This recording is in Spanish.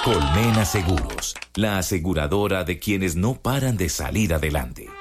Colmena Seguros, la aseguradora de quienes no paran de salir adelante.